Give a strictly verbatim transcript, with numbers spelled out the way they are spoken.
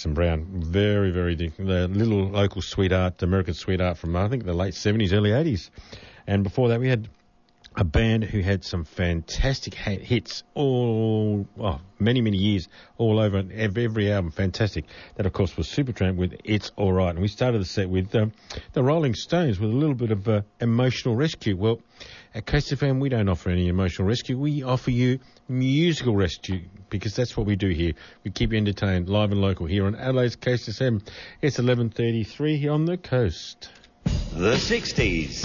Jackson Browne. Very, very different. The little local sweetheart, American sweetheart from, I think, the late seventies, early eighties. And before that, we had a band who had some fantastic hits all, oh, many, many years, all over every, every album. Fantastic. That, of course, was Supertramp with It's All Right. And we started the set with um, the Rolling Stones with a little bit of uh, emotional rescue. Well, at Coast F M, we don't offer any emotional rescue. We offer you musical rescue because that's what we do here. We keep you entertained, live and local, here on Adelaide's Coast F M. It's eleven thirty-three here on the coast. The sixties.